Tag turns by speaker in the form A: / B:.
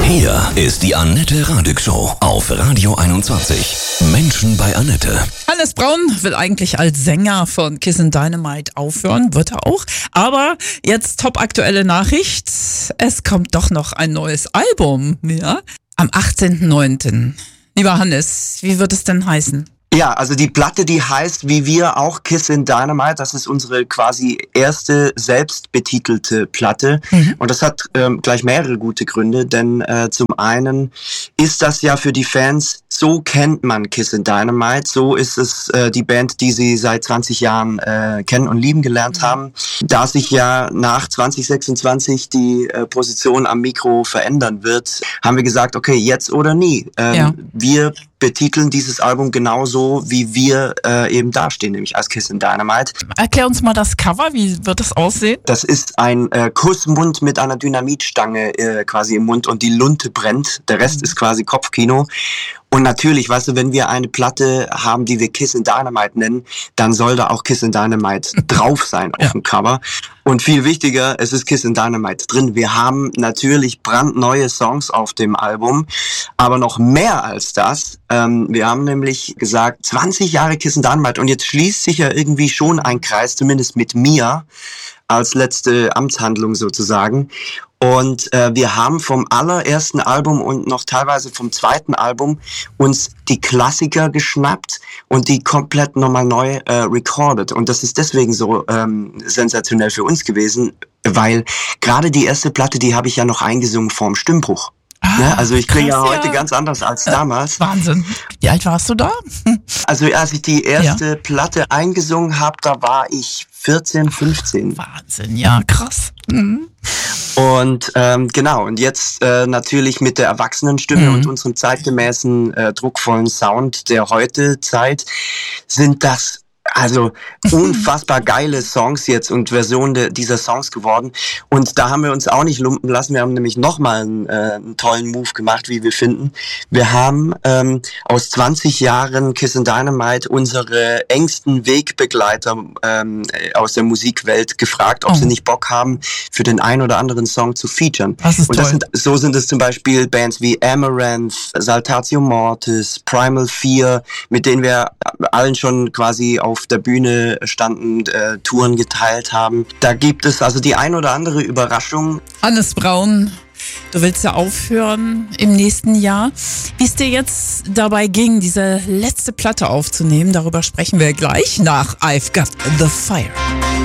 A: Hier ist die Annette Radig Show auf Radio 21. Menschen bei Annette.
B: Hannes Braun will eigentlich als Sänger von Kissin' Dynamite aufhören, wird er auch. Aber jetzt top aktuelle Nachricht, es kommt doch noch ein neues Album, ja? Am 18.09. Lieber Hannes, wie wird es denn heißen?
C: Ja, also die Platte, die heißt wie wir auch Kissin' Dynamite. Das ist unsere quasi erste selbstbetitelte Platte. Und das hat gleich mehrere gute Gründe, denn zum einen ist das ja für die Fans, so kennt man Kissin' Dynamite, so ist es die Band, die sie seit 20 Jahren kennen und lieben gelernt haben. Da sich ja nach 2026 die Position am Mikro verändern wird, haben wir gesagt, okay, jetzt oder nie. Wir betiteln dieses Album genauso, wie wir eben dastehen, nämlich als Kissin' Dynamite.
B: Erklär uns mal das Cover, wie wird das aussehen?
C: Das ist ein Kussmund mit einer Dynamitstange quasi im Mund und die Lunte brennt. Der Rest ist quasi Kopfkino. Und natürlich, weißt du, wenn wir eine Platte haben, die wir Kissin' Dynamite nennen, dann soll da auch Kissin' Dynamite drauf sein auf dem Cover. Und viel wichtiger, es ist Kissin' Dynamite drin. Wir haben natürlich brandneue Songs auf dem Album, aber noch mehr als das. Wir haben nämlich gesagt, 20 Jahre Kissin' Dynamite und jetzt schließt sich ja irgendwie schon ein Kreis, zumindest mit mir, als letzte Amtshandlung sozusagen. Und wir haben vom allerersten Album und noch teilweise vom zweiten Album uns die Klassiker geschnappt und die komplett nochmal neu recorded. Und das ist deswegen so sensationell für uns gewesen, weil gerade die erste Platte, die habe ich ja noch eingesungen vorm Stimmbruch. Ne? Also ich klinge ja heute ganz anders als damals.
B: Wahnsinn. Wie alt warst du da?
C: Also als ich die erste Platte eingesungen habe, da war ich 14, 15.
B: Wahnsinn, ja, krass.
C: Und genau, und jetzt natürlich mit der Erwachsenenstimme und unserem zeitgemäßen, druckvollen Sound der heute Zeit sind das also unfassbar geile Songs jetzt und Versionen dieser Songs geworden. Und da haben wir uns auch nicht lumpen lassen. Wir haben nämlich nochmal einen tollen Move gemacht, wie wir finden. Wir haben aus 20 Jahren Kissin' Dynamite unsere engsten Wegbegleiter aus der Musikwelt gefragt, ob sie nicht Bock haben, für den einen oder anderen Song zu featuren.
B: Das ist
C: und so sind es zum Beispiel Bands wie Amaranth, Saltatio Mortis, Primal Fear, mit denen wir allen schon quasi auf der Bühne standen, Touren geteilt haben. Da gibt es also die ein oder andere Überraschung.
B: Hannes Braun, du willst ja aufhören im nächsten Jahr. Wie es dir jetzt dabei ging, diese letzte Platte aufzunehmen, darüber sprechen wir gleich nach I've Got the Fire.